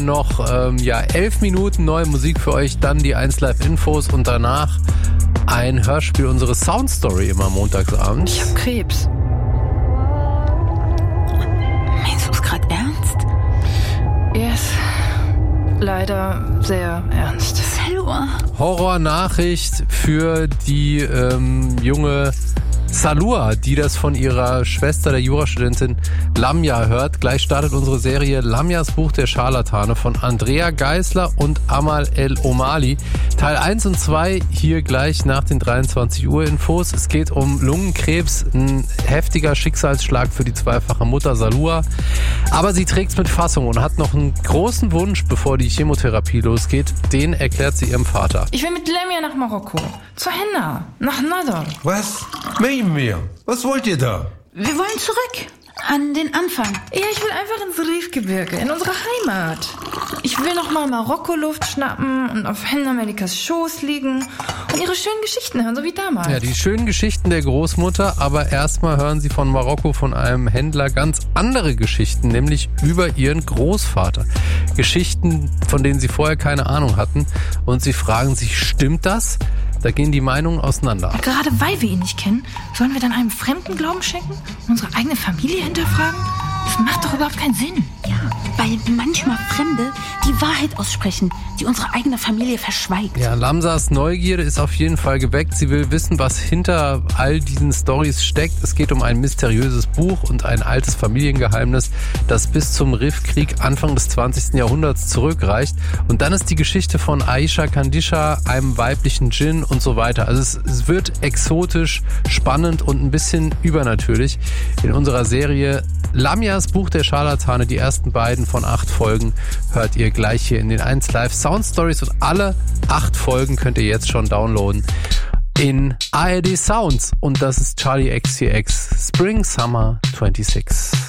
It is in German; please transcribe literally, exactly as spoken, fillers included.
Noch ähm, ja, elf Minuten neue Musik für euch, dann die eins Live Infos und danach ein Hörspiel, unsere Soundstory immer montagsabends. Ich hab Krebs. Meinst du es gerade ernst? Yes. Leider sehr ernst. Selber. Horrornachricht für die ähm, junge Salua, die das von ihrer Schwester, der Jurastudentin Lamia, hört. Gleich startet unsere Serie Lamias Buch der Scharlatane von Andrea Geisler und Amal El Omali. Teil eins und zwei hier gleich nach den dreiundzwanzig Uhr Infos. Es geht um Lungenkrebs, ein heftiger Schicksalsschlag für die zweifache Mutter Salua. Aber sie trägt's mit Fassung und hat noch einen großen Wunsch, bevor die Chemotherapie losgeht. Den erklärt sie ihrem Vater. Ich will mit Lamia nach Marokko. Zur Henna. Nach Nador. Was? Nehmen wir. Was wollt ihr da? Wir wollen zurück. An den Anfang. Ja, ich will einfach ins Rifgebirge, in unsere Heimat. Ich will nochmal Marokko-Luft schnappen und auf Henna Melikas Schoß liegen und ihre schönen Geschichten hören, so wie damals. Ja, die schönen Geschichten der Großmutter, aber erstmal hören sie von Marokko von einem Händler ganz andere Geschichten, nämlich über ihren Großvater. Geschichten, von denen sie vorher keine Ahnung hatten und sie fragen sich, stimmt das? Da gehen die Meinungen auseinander. Gerade weil wir ihn nicht kennen, sollen wir dann einem Fremden Glauben schenken? Unsere eigene Familie hinterfragen? Das macht doch überhaupt keinen Sinn. Ja, weil manchmal Fremde die Wahrheit aussprechen, die unsere eigene Familie verschweigt. Ja, Lamsas Neugierde ist auf jeden Fall geweckt. Sie will wissen, was hinter all diesen Storys steckt. Es geht um ein mysteriöses Buch und ein altes Familiengeheimnis, das bis zum Rif-Krieg Anfang des zwanzigsten Jahrhunderts zurückreicht. Und dann ist die Geschichte von Aisha Kandisha, einem weiblichen Djinn und so weiter. Also es, es wird exotisch, spannend und ein bisschen übernatürlich in unserer Serie Lamias Buch der Scharlatane. Die ersten beiden von acht Folgen hört ihr gleich hier in den eins Live Sound Stories und alle acht Folgen könnt ihr jetzt schon downloaden in A R D Sounds und das ist Charlie X C X Spring Summer sechsundzwanzig.